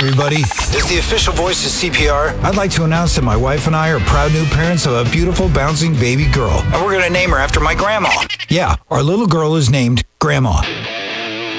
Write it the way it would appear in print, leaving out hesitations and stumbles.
everybody. As the official voice of CPR, I'd like to announce that my wife and I are proud new parents of a beautiful, bouncing baby girl. And we're going to name her after my grandma. Yeah, our little girl is named Grandma.